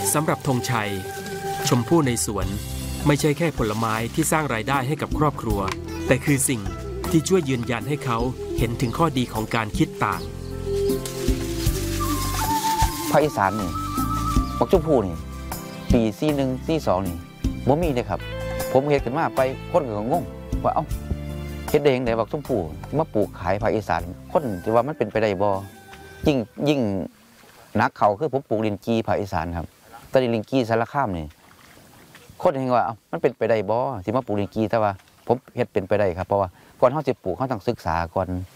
สำหรับธงชัยชมพู่ในสวนไม่ใช่แค่ผลไม้ที่สร้างรายได้ให้กับครอบครัวแต่คือสิ่งที่ช่วยยืนยันให้เขาเห็นถึงข้อดีของการคิดต่างภาคอีสานนี่บักชมพู่นี่ปี41 42นี่บ่มีเลยครับผมเฮ็ดขึ้นมาไปคนก็งงว่าเอ้าเฮ็ดได้จังได๋บักชมพู่มาปลูกขายภาคอีสานคนสิว่ามันเป็นไปได้บ่ยิ่งหนักเขาคือผมปลูกลิ้นจี่ภาคอีสานครับแต่ลิ้นจี่สารคามนี่คนเห็นว่ามันเป็นไปได้บ่สิมาปลูกลิ้นจี่แต่ว่าผมเฮ็ดเป็นไปได้ครับเพราะว่าก่อนเฮาสิปลูกเฮาต้องศึกษาก่อน